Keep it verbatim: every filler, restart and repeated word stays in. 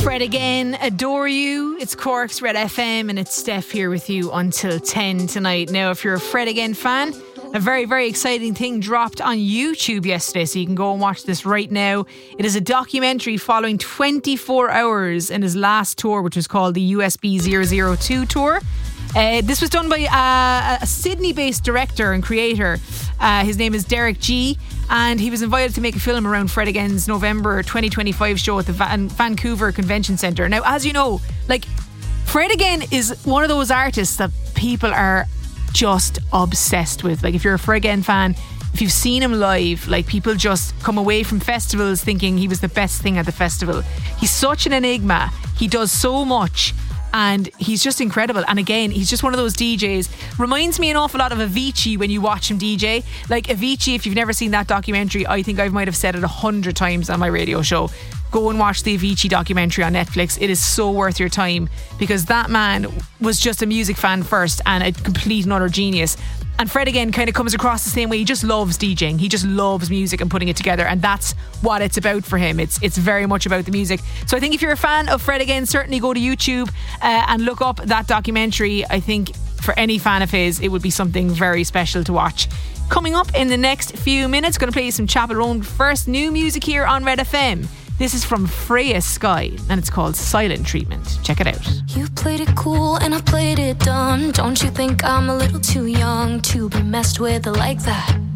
Fred again, adore you. It's Cork's Red F M and it's Steph here with you until ten tonight. Now, if you're a Fred again fan, a very, very exciting thing dropped on YouTube yesterday, so you can go and watch this right now. It is a documentary following twenty-four hours in his last tour, which was called the U S B zero zero two tour. Uh, this was done by uh, a Sydney-based director and creator. Uh, his name is Derek G, and he was invited to make a film around Fred Again's November twenty twenty-five show at the Van- Vancouver Convention Centre. Now, as you know, like, Fred Again is one of those artists that people are just obsessed with. Like, if you're a Fred Again fan, if you've seen him live, like, people just come away from festivals thinking he was the best thing at the festival. He's such an enigma. He does so much. And he's just incredible. And again, he's just one of those D Js. Reminds me an awful lot of Avicii when you watch him D J. Like Avicii, if you've never seen that documentary, I think I might have said it a hundred times on my radio show. Go and watch the Avicii documentary on Netflix. It is so worth your time, because that man was just a music fan first and a complete and utter genius. And Fred Again kind of comes across the same way. He just loves DJing. He just loves music and putting it together, and that's what it's about for him. It's it's very much about the music. So I think if you're a fan of Fred Again, certainly go to YouTube uh, and look up that documentary. I think for any fan of his, it would be something very special to watch. Coming up in the next few minutes, going to play you some Chapel Roan first new music here on Red F M. This is from Freya Sky and it's called Silent Treatment. Check it out. You played it cool and I played it dumb. Don't you think I'm a little too young to be messed with like that?